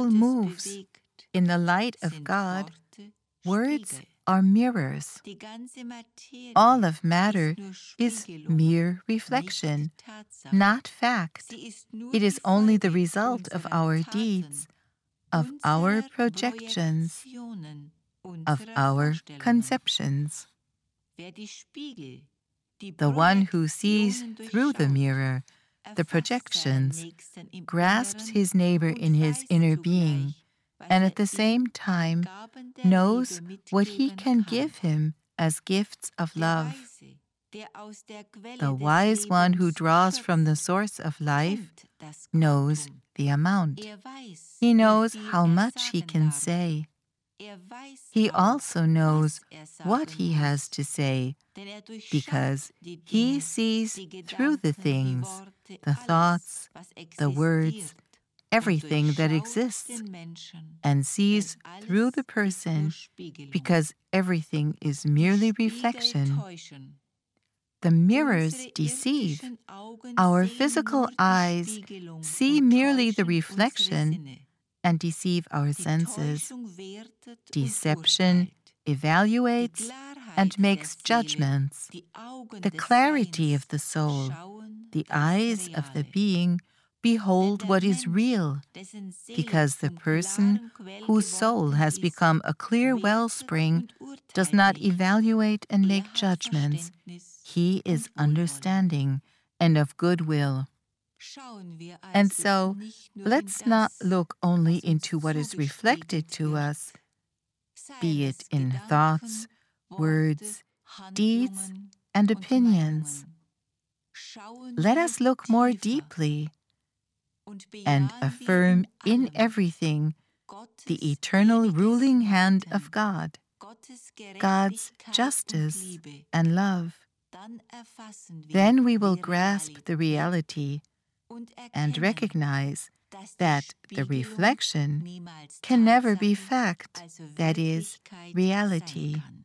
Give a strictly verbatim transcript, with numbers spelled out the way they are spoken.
all moves in the light of God, words are mirrors. All of matter is mere reflection, not fact. It is only the result of our deeds, of our projections, of our conceptions. The one who sees through the mirror, the projections, grasps his neighbor in his inner being, and at the same time knows what he can give him as gifts of love. The wise one who draws from the source of life knows the amount. He knows how much he can say. He also knows what he has to say, because he sees through the things, the thoughts, the words, everything that exists, and sees through the person, because everything is merely reflection. The mirrors deceive. Our physical eyes see merely the reflection and deceive our senses. Deception evaluates and makes judgments. The clarity of the soul, the eyes of the being, behold what is real, because the person whose soul has become a clear wellspring does not evaluate and make judgments. He is understanding and of good will. And so, let's not look only into what is reflected to us, be it in thoughts, words, deeds, and opinions. Let us look more deeply and affirm in everything the eternal ruling hand of God, God's justice and love. Then we will grasp the reality and recognize that the reflection can never be fact, that is, reality.